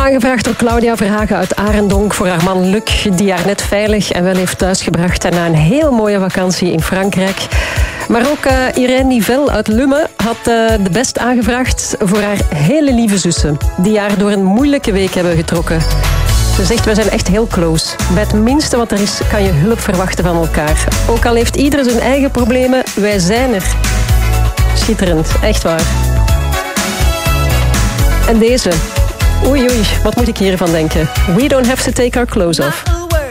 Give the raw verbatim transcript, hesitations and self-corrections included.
Aangevraagd door Claudia Verhagen uit Arendonk voor haar man Luc, die haar net veilig en wel heeft thuisgebracht en na een heel mooie vakantie in Frankrijk. Maar ook uh, Irene Nivel uit Lummen had uh, de best aangevraagd voor haar hele lieve zussen, die haar door een moeilijke week hebben getrokken. Ze zegt, wij zijn echt heel close. Bij het minste wat er is, kan je hulp verwachten van elkaar. Ook al heeft ieder zijn eigen problemen, wij zijn er. Schitterend, echt waar. En deze. Oei, oei, wat moet ik hiervan denken? We don't have to take our clothes off.